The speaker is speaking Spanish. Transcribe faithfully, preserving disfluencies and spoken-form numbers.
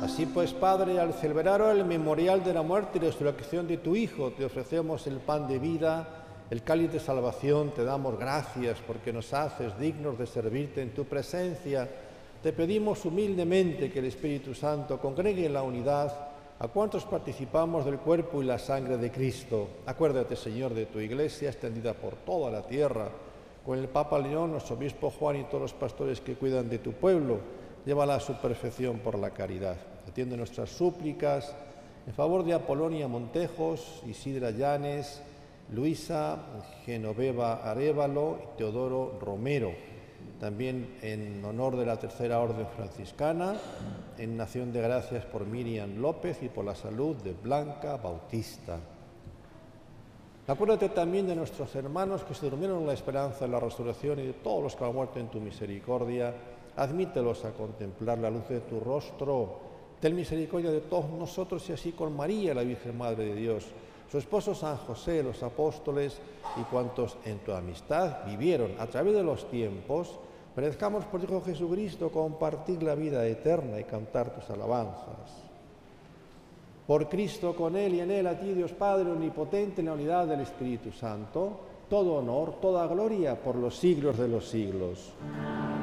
Así pues, Padre, al celebrar el memorial de la muerte y resurrección de tu Hijo, te ofrecemos el pan de vida, el cáliz de salvación. Te damos gracias porque nos haces dignos de servirte en tu presencia. Te pedimos humildemente que el Espíritu Santo congregue en la unidad a cuantos participamos del cuerpo y la sangre de Cristo. Acuérdate, Señor, de tu Iglesia extendida por toda la tierra, con el Papa León, nuestro obispo Juan y todos los pastores que cuidan de tu pueblo. Llévala a su perfección por la caridad. Atiende nuestras súplicas en favor de Apolonia Montejos, Isidra Llanes, Luisa Genoveva Arévalo y Teodoro Romero. También en honor de la Tercera Orden Franciscana, en acción de gracias por Miriam López y por la salud de Blanca Bautista. Acuérdate también de nuestros hermanos que se durmieron en la esperanza de la resurrección y de todos los que han muerto en tu misericordia. Admítelos a contemplar la luz de tu rostro. Ten misericordia de todos nosotros y así con María, la Virgen Madre de Dios, su esposo San José, los apóstoles y cuantos en tu amistad vivieron a través de los tiempos, merezcamos por Hijo Jesucristo compartir la vida eterna y cantar tus alabanzas. Por Cristo, con Él y en Él, a ti, Dios Padre omnipotente, en la unidad del Espíritu Santo, todo honor, toda gloria por los siglos de los siglos.